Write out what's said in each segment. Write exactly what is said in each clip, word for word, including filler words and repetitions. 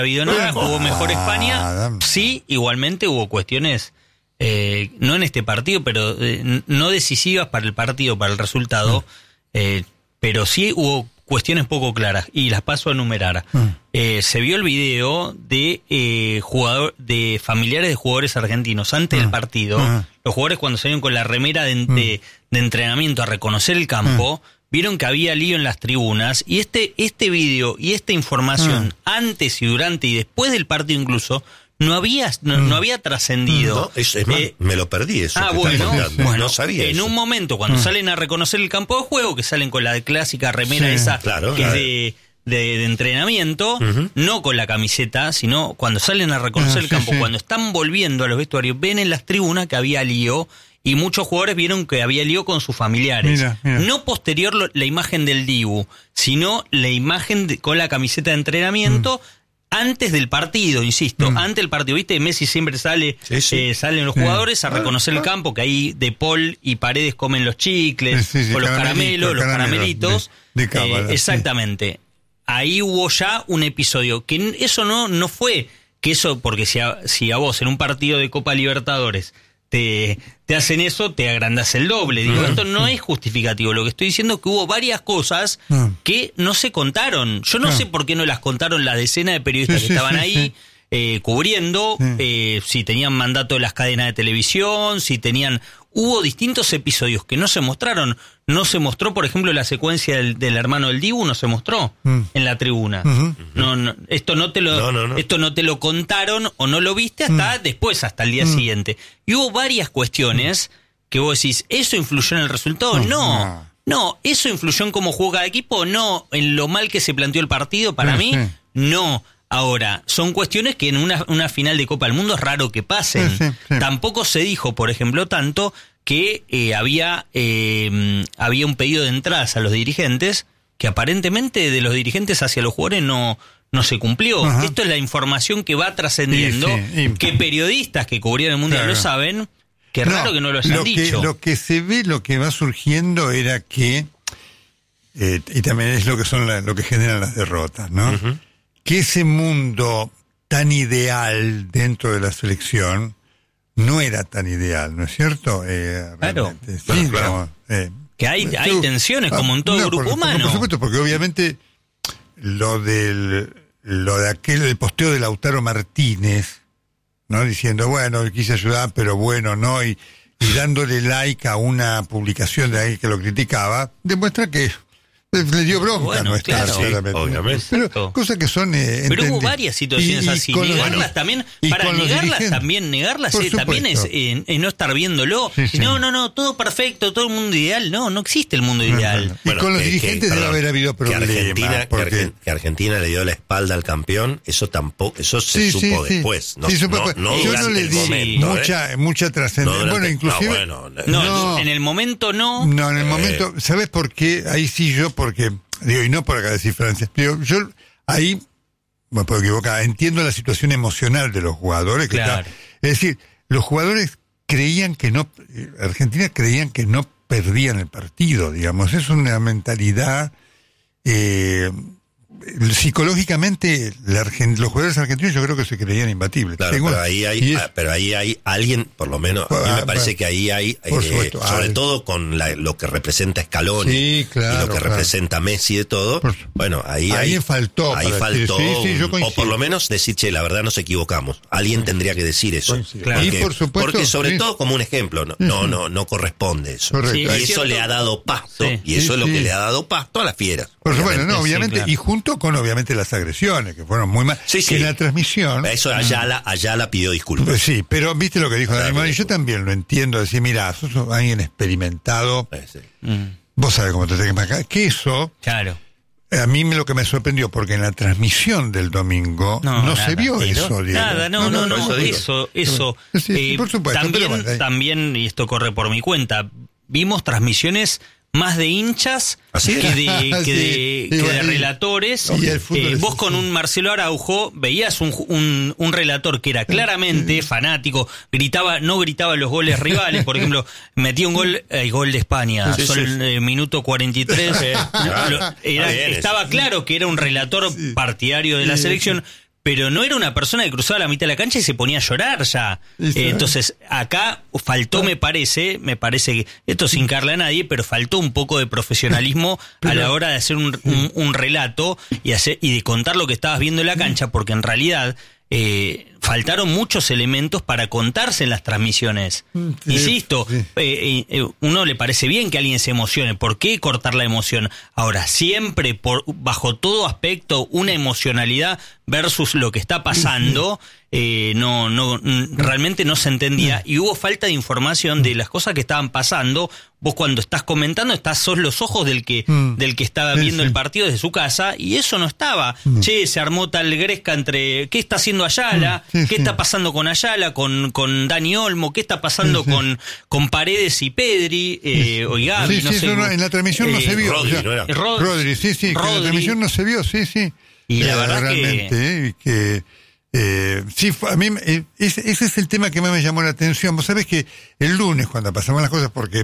habido nada, jugó mejor España. Sí, igualmente hubo cuestiones, eh, no en este partido, pero eh, no decisivas para el partido, para el resultado, eh, pero sí hubo cuestiones poco claras, y las paso a enumerar. Eh, se vio el video de eh, jugador, de familiares de jugadores argentinos antes del partido. Los jugadores, cuando salieron con la remera de, de, de entrenamiento a reconocer el campo, vieron que había lío en las tribunas, y este este video y esta información ah. antes y durante y después del partido incluso no había no, mm. no había trascendido. No, es, es más, eh, me lo perdí eso. Ah, bueno, bueno, no sabía en eso. un momento cuando mm. salen a reconocer el campo de juego, que salen con la clásica remera sí, esa claro, que es de, de, de entrenamiento, uh-huh. no con la camiseta, sino cuando salen a reconocer ah, el campo, sí, sí. cuando están volviendo a los vestuarios, ven en las tribunas que había lío. Y muchos jugadores vieron que había lío con sus familiares. Mira, mira. No posterior lo, la imagen del Dibu, sino la imagen de, con la camiseta de entrenamiento mm. antes del partido, insisto, mm. antes del partido. ¿Viste? Messi siempre sale, sí, sí. Eh, salen los jugadores sí. a reconocer el campo, que ahí De Paul y Paredes comen los chicles, sí, sí, o los caramelos, los caramelitos. De, de cábala, eh, exactamente. Sí. Ahí hubo ya un episodio, que eso no, no fue, que eso, porque si a, si a vos en un partido de Copa Libertadores Te, te hacen eso, te agrandas el doble. Digo, esto no es justificativo. Lo que estoy diciendo es que hubo varias cosas que no se contaron. Yo no sé por qué no las contaron la decena de periodistas sí, que estaban sí, ahí sí. Eh, cubriendo, sí. eh, si tenían mandato de las cadenas de televisión, si tenían... Hubo distintos episodios que no se mostraron. No se mostró, por ejemplo, la secuencia del, del hermano del Dibu, no se mostró mm. en la tribuna. Uh-huh. No, no, esto no te lo, no, no, no. esto no te lo contaron o no lo viste hasta mm. después, hasta el día mm. siguiente. Y hubo varias cuestiones que vos decís, ¿eso influyó en el resultado? No. No, no. ¿Eso influyó en cómo jugó cada equipo? No. ¿En lo mal que se planteó el partido? Para sí, mí, sí. no. Ahora, son cuestiones que en una, una final de Copa del Mundo es raro que pasen. Sí, sí, sí. Tampoco se dijo, por ejemplo, tanto que eh, había eh, había un pedido de entradas a los dirigentes que aparentemente de los dirigentes hacia los jugadores no, no se cumplió. Ajá. Esto es la información que va trascendiendo, sí, sí. Y, que periodistas que cubrían el Mundial claro. lo saben, que raro no, que no lo hayan lo dicho. Que, lo que se ve, lo que va surgiendo era que, eh, y también es lo que son la, lo que generan las derrotas, ¿no? Uh-huh. Que ese mundo tan ideal dentro de la selección no era tan ideal, ¿no es cierto? Eh, claro. Sí, claro, digamos, claro. Eh, que hay, hay yo, tensiones, como en todo no, grupo por, humano. Por supuesto, porque obviamente lo del lo de aquel el posteo de Lautaro Martínez, ¿no? Diciendo, bueno, quise ayudar, pero bueno, no, y, y dándole like a una publicación de alguien que lo criticaba, demuestra que le dio bronca, bueno, no está, claro, sí, obviamente. Pero cosas que son eh, pero hubo varias situaciones y, y así, negarlas los, también, para negarlas también, negarlas eh, también es eh, eh, no estar viéndolo. Sí, sí. No, no, no, todo perfecto, todo el mundo ideal. No, no existe el mundo ideal. No, no. Y bueno, con los que, dirigentes que, debe haber habido problemas. Que Argentina, porque... que, Argen, que Argentina le dio la espalda al campeón, eso tampoco, eso se sí, supo sí, después. No, sí, supo, no, no yo no le di momento, mucha, eh. mucha trascendencia. No, bueno, inclusive. No, bueno, no, no, en el momento no. No, en el momento, eh. ¿sabes por qué? Ahí sí yo, porque. Digo, y no por acá decir Francia, pero yo ahí, me puedo equivocar, entiendo la situación emocional de los jugadores. Que claro. está, es decir, los jugadores creían que no, Argentina creían que no perdían el partido, digamos. Es una mentalidad, eh, psicológicamente, la Argent- los jugadores argentinos yo creo que se creían imbatibles. Claro, Tengo, pero ahí hay, es, ah, pero ahí hay alguien, por lo menos, a mí me parece bueno, que ahí hay, eh, supuesto, sobre hay. todo con la, lo que representa Scaloni sí, claro, y lo que claro. representa Messi de todo, por, bueno, ahí, ahí hay, faltó, ahí faltó, sí, sí, yo o por lo menos decir, che, la verdad nos equivocamos. Alguien sí. tendría que decir eso. Sí, claro. Porque, y por supuesto, porque sobre sí. todo como un ejemplo, no, no, no, no corresponde eso. Correcto. Y Sí, eso le ha dado pasto, sí. y eso sí, es lo sí. que le ha dado pasto a las fieras. Por supuesto, no, sí, obviamente, claro. y junto con obviamente las agresiones, que fueron muy mal. Sí, que sí. en la transmisión. Eso Ayala, Ayala pidió disculpas. Pues sí, pero viste lo que dijo Claro, Dani, y yo también lo entiendo, decir, mira, sos alguien experimentado, Sí, sí. Mm. vos sabés cómo te tenés que marcar, que eso, Claro. a mí me lo que me sorprendió, porque en la transmisión del domingo no, no se vio pero, eso, Diego. Nada, no, no, no, no, eso, eso. Sí, eh, por supuesto, también, pero bueno, también, y esto corre por mi cuenta, vimos transmisiones más de hinchas ¿Así que de, que Sí, de, que igual, de relatores. y el fútbol Eh, es vos así. con un Marcelo Araujo veías un, un, un relator que era claramente fanático, gritaba, no gritaba los goles rivales, por ejemplo, metía un gol, el gol de España, Sí, son sí. el minuto cuarenta y tres, Claro. lo- era- Está bien, estaba eso. claro que era un relator partidario de la Sí, selección. pero no era una persona que cruzaba la mitad de la cancha y se ponía a llorar ya. Eh, entonces, acá faltó, me parece, me parece que, esto sin carle a nadie, pero faltó un poco de profesionalismo pero, a la hora de hacer un, un, un relato y, hacer, y de contar lo que estabas viendo en la cancha, porque en realidad eh, faltaron muchos elementos para contarse en las transmisiones. Sí, Insisto, sí. Eh, eh, uno le parece bien que alguien se emocione. ¿Por qué cortar la emoción? Ahora, siempre, por bajo todo aspecto, una emocionalidad versus lo que está pasando, eh, no, no, realmente no se entendía y hubo falta de información de las cosas que estaban pasando. Vos cuando estás comentando, estás sos los ojos del que mm. del que estaba viendo sí, sí. el partido desde su casa y eso no estaba. Mm. Che, se armó tal gresca entre ¿qué está haciendo Ayala? Sí, ¿Qué sí. está pasando con Ayala? Con, con Dani Olmo, ¿qué está pasando sí, sí. con con Paredes y Pedri? Eh, o Gaby, sí, no sí, sé. No, en la transmisión eh, no se vio. Rodri, o sea, no era. Rod, Rodri, sí, sí, Rodri. En la transmisión no se vio, sí, sí. Y la eh, verdad realmente, que... Eh, que eh, sí, a mí eh, ese, ese es el tema que más me llamó la atención. Vos sabés que el lunes, cuando pasaban las cosas, porque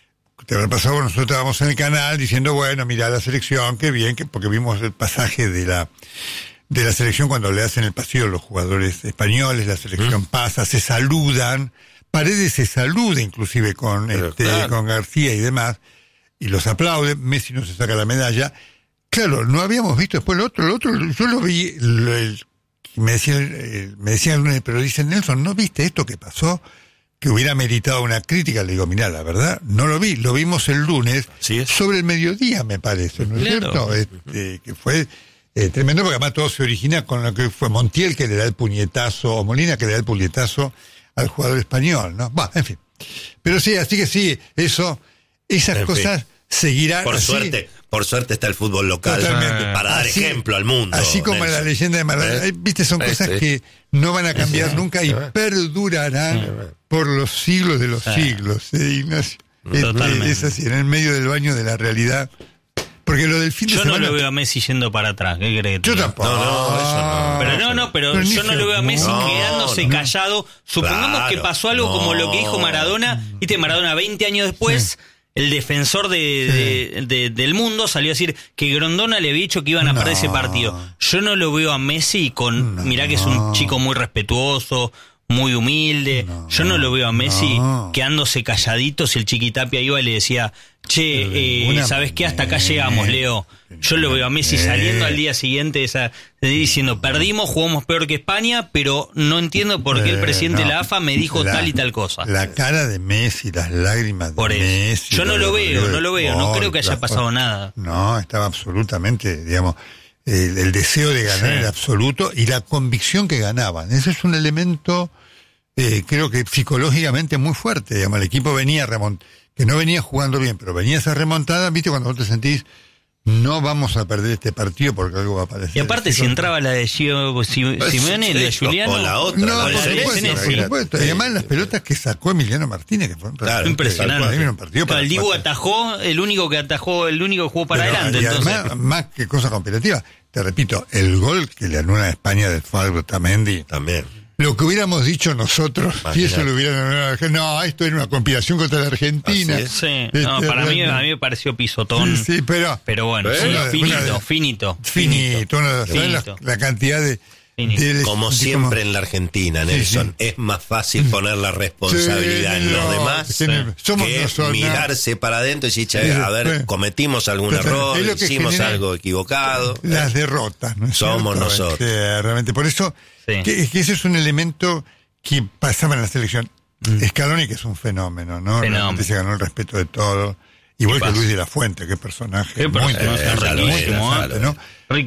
te habrá pasado, nosotros estábamos en el canal diciendo, bueno, mira la selección, qué bien, que, porque vimos el pasaje de la de la selección cuando le hacen el pasillo a los jugadores españoles, la selección mm. pasa, se saludan, Paredes se saluda inclusive con, este, claro. con García y demás, y los aplaude, Messi no se saca la medalla. Claro, no habíamos visto después lo otro, lo otro, yo lo vi, lo, el, me decían, eh, me decían, pero dicen, Nelson, ¿no viste esto que pasó? Que hubiera meritado una crítica. Le digo, mirá, la verdad, no lo vi, lo vimos el lunes, sobre el mediodía, me parece, ¿no es claro. cierto? Este, que fue eh, tremendo, porque además todo se origina con lo que fue Montiel, que le da el puñetazo, o Molina, que le da el puñetazo al jugador español, ¿no? Va, en fin. Pero sí, así que sí, eso, esas en cosas fin. seguirán. Por así. suerte. Por suerte está el fútbol local Totalmente. para dar así, ejemplo al mundo. Así como Nelson. la leyenda de Maradona. ¿Eh? Viste, son ¿Eh? cosas ¿Eh? que no van a cambiar ¿Eh? nunca y ¿Eh? perdurarán ¿Eh? por los siglos de los ¿Eh? siglos. ¿Eh, Ignacio? Totalmente. Es, es así, en el medio del baño de la realidad. Porque lo del fin de yo semana... Yo no lo veo a Messi yendo para atrás. ¿Qué crees? Yo tampoco. No, no, eso no. Pero no, no, pero, pero yo no lo veo a Messi no, quedándose no. callado. Supongamos claro, que pasó algo no. como lo que dijo Maradona. Viste, Maradona veinte años después... Sí. El defensor de, sí. de, de, del mundo salió a decir que Grondona le había dicho que iban a no. perder ese partido. Yo no lo veo a Messi con... No. Mirá que es un chico muy respetuoso, muy humilde. No. Yo no lo veo a Messi no. quedándose calladito si el Chiquitapia iba y le decía, che, eh, ¿sabes qué? Hasta acá llegamos, Leo. Yo lo veo a Messi saliendo al día siguiente esa, diciendo, perdimos, jugamos peor que España, pero no entiendo por qué el presidente eh, no, de la A F A me dijo la, tal y tal cosa. La cara de Messi, las lágrimas por de Messi. Yo no lo veo, no lo veo, no creo que haya pasado nada. No, estaba absolutamente, digamos, el, el deseo de ganar sí. era absoluto y la convicción que ganaban. Ese es un elemento, eh, creo que psicológicamente muy fuerte. Digamos, el equipo venía remont que no venía jugando bien, pero venía esa remontada, viste, cuando vos te sentís no vamos a perder este partido porque algo va a aparecer. Y aparte si entraba la de Gio Simeone, la de Juliano. O la otra. No, por supuesto, por supuesto. Y además las pelotas que sacó Emiliano Martínez, que fueron claro, impresionante. Partido para el Dibu atajó, el único que atajó, el único que jugó para Pero, adelante. Y entonces. Además, más que cosa competitiva, te repito, el gol que le anula a España del Fabio Tamendi. También. Lo que hubiéramos dicho nosotros, si eso lo hubieran... No, esto era una compilación contra la Argentina. Sí, este, no, para mí, a mí me pareció pisotón. Sí, sí pero... Pero bueno, sí, una, finito, una de, finito. Finito. Una, finito. La, la cantidad de... de como de, siempre como, en la Argentina, Nelson, sí, sí. es más fácil poner la responsabilidad sí, en los no, demás sí. Somos que nosotros, mirarse no. para adentro y decir, che, a ver, cometimos algún Pero, error, hicimos algo equivocado. Las derrotas, ¿no es Somos cierto? nosotros. Este, realmente, por eso... Sí. Que, que ese es un elemento que pasaba en la selección. Mm. Scaloni, que es un fenómeno, ¿no? Fenómeno. Realmente se ganó el respeto de todos. Igual que Luis de la Fuente, qué personaje. Qué muy interesante, muy interesante, ¿no?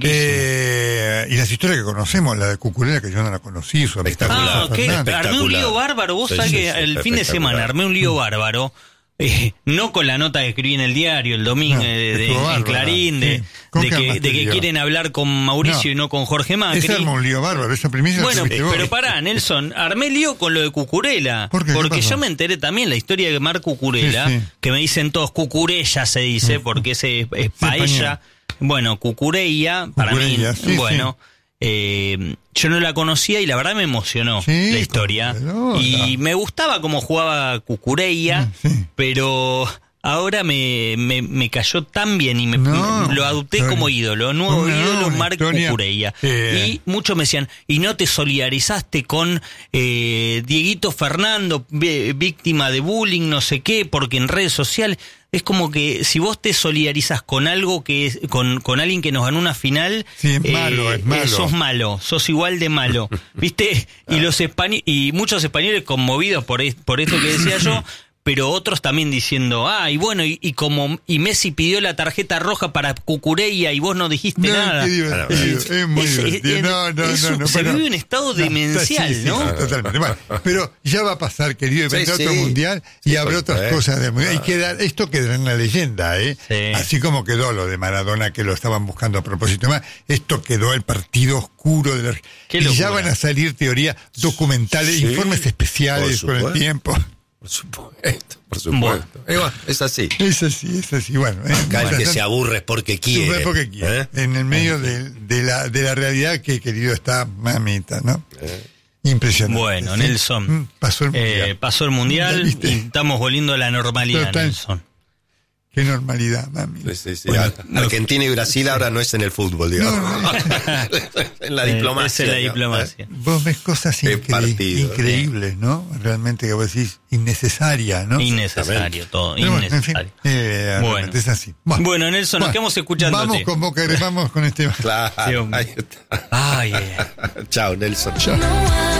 Eh, y las historias que conocemos, la de Cucurella, que yo no la conocí, su espectacular. Ah, ¿qué? Armé un lío bárbaro. Vos sí, sabés sí, que sí, el fin de semana armé un lío bárbaro. Eh, no con la nota que escribí en el diario el domingo no, de, de, en Clarín de, sí. de que, de que quieren hablar con Mauricio no. y no con Jorge Macri. Ese arma un lío bárbaro, esa primicia. Bueno, pero pará, Nelson, armé lío con lo de Cucurella. ¿Por qué? Porque yo me enteré también la historia de Mar Cucurella, sí, sí. que me dicen todos Cucurella se dice, porque ese es paella. Bueno, Cucurella, para Cucurella, mí, sí, bueno... Sí. Eh, yo no la conocía y la verdad me emocionó sí, la historia y me gustaba cómo jugaba Cucurella, sí. pero ahora me, me, me cayó tan bien y me, no, me lo adopté Tony, como ídolo, nuevo no, ídolo Marc Cucurella. Eh. Y muchos me decían, ¿y no te solidarizaste con eh, Dieguito Fernando, víctima de bullying, no sé qué, porque en redes sociales... Es como que si vos te solidarizás con algo que es, con, con alguien que nos ganó una final, sí, es malo, eh, es malo. sos malo, sos igual de malo, ¿viste? Y los españoles, y muchos españoles conmovidos por, es, por esto que decía yo, pero otros también diciendo, ah, y bueno, y, y como y Messi pidió la tarjeta roja para Cucurella y vos no dijiste no, nada. Es, es muy es, divertido. Es, no, no, es, no, no, se pero, vive un estado demencial, sí, sí, ¿no? Sí, totalmente. Bueno, pero ya va a pasar, querido, y vendrá sí, otro sí. mundial y sí, habrá otras ver. cosas del mundial. Y queda, esto quedará en la leyenda, ¿eh? Sí. Así como quedó lo de Maradona, que lo estaban buscando a propósito más, esto quedó el partido oscuro de la... Y locura. Ya van a salir teorías documentales, sí, informes especiales con el tiempo. Por supuesto, por supuesto. Bueno, es así. Es así, es así. Bueno, eh, acá el que se aburre es porque quiere. Es porque quiere. ¿Eh? En el medio de, de, la, de la realidad que, querido, está mamita, ¿no? Eh. Impresionante. Bueno, ¿sí? Nelson. Pasó el mundial. Eh, pasó el mundial y estamos volviendo a la normalidad, Total. Nelson. Qué normalidad, mami. Sí, sí, sí. Bueno, Argentina y Brasil ahora no es en el fútbol, digamos. No, no. En la diplomacia. Es en la diplomacia. ¿No? Vos ves cosas incre- partido, increíbles, ¿no? Realmente que vos decís innecesaria, ¿no? Innecesario, todo. Pero innecesario. Bueno, en fin, eh, bueno. Es así. Bueno, bueno Nelson, bueno, nos quedamos escuchando. Vamos con Boca, vamos con este. Claro. Ahí está. Ay, yeah. Chao, Nelson. Chao.